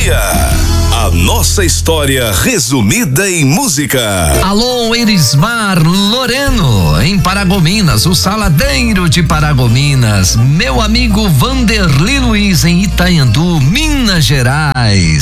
dia. A nossa história resumida em música. Alô, Erismar Loreno, em Paragominas, o Saladeiro de Paragominas. Meu amigo Vanderly Luiz, em Itaiandu, Minas Gerais.